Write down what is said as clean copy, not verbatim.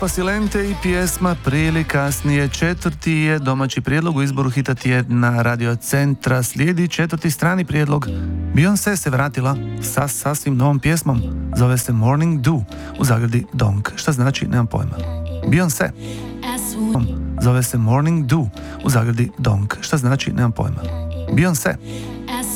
Grupa Silente i pjesma Prili kasnije. Četvrti je domaći prijedlog u izboru hita tjedna Radio Centra. Slijedi četvrti strani prijedlog. Beyoncé se vratila sa sasvim novom pjesmom. Zove se Morning Dew, u zagradi Donk. Šta znači? Nemam pojma. Beyoncé. Zove se Morning Dew, u zagradi Donk. Šta znači? Nemam pojma. Beyoncé.